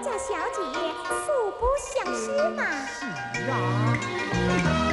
家小姐素不相识嘛。 是啊。